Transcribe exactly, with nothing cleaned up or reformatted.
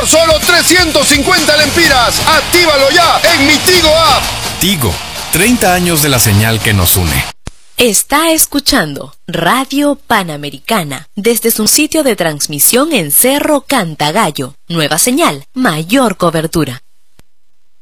por solo trescientos cincuenta lempiras. ¡Actívalo ya en mi Tigo App! Tigo, treinta años de la señal que nos une. Está escuchando Radio Panamericana desde su sitio de transmisión en Cerro Cantagallo. Nueva señal, mayor cobertura.